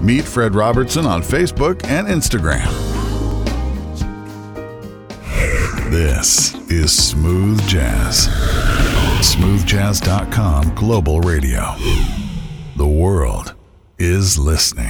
Meet Fred Robertson on Facebook and Instagram. This is Smooth Jazz. SmoothJazz.com Global Radio. The world is listening.